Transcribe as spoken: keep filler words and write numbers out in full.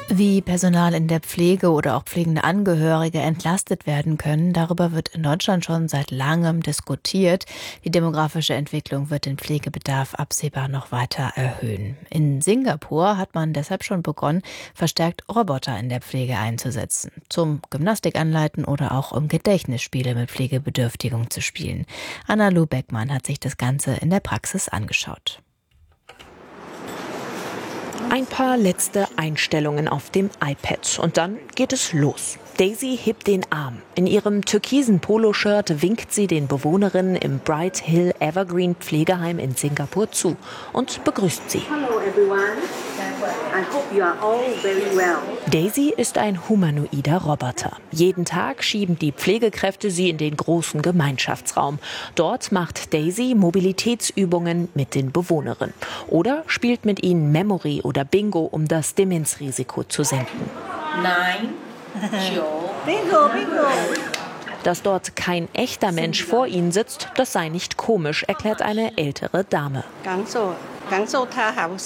Wie Personal in der Pflege oder auch pflegende Angehörige entlastet werden können, darüber wird in Deutschland schon seit langem diskutiert. Die demografische Entwicklung wird den Pflegebedarf absehbar noch weiter erhöhen. In Singapur hat man deshalb schon begonnen, verstärkt Roboter in der Pflege einzusetzen, zum Gymnastikanleiten oder auch um Gedächtnisspiele mit Pflegebedürftigung zu spielen. Anna-Lu Beckmann hat sich das Ganze in der Praxis angeschaut. Ein paar letzte Einstellungen auf dem iPad und dann geht es los. Daisy hebt den Arm. In ihrem türkisen Poloshirt winkt sie den Bewohnerinnen im Bright Hill Evergreen Pflegeheim in Singapur zu und begrüßt sie. Hello everyone. I hope you are all very well. Daisy ist ein humanoider Roboter. Jeden Tag schieben die Pflegekräfte sie in den großen Gemeinschaftsraum. Dort macht Daisy Mobilitätsübungen mit den Bewohnerinnen oder spielt mit ihnen Memory oder Bingo, um das Demenzrisiko zu senken. Nein. Bingo, bingo. Dass dort kein echter Mensch vor ihnen sitzt, das sei nicht komisch, erklärt eine ältere Dame.